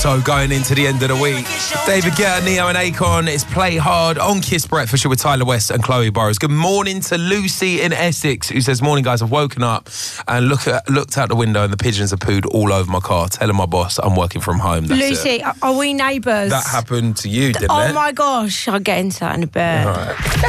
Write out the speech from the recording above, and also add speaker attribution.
Speaker 1: So going into the end of the week, David Guetta, Neo and Akon, it's Play Hard on Kiss Breakfast with Tyler West and Chloe Burrows. Good morning to Lucy in Essex, who says, morning guys, I've woken up and looked out the window and the pigeons have pooed all over my car, telling my boss I'm working from home. That's
Speaker 2: Lucy,
Speaker 1: it.
Speaker 2: are we neighbours?
Speaker 1: That happened to you, didn't it?
Speaker 2: Oh my gosh, I'll get into that in a bit.
Speaker 1: All right.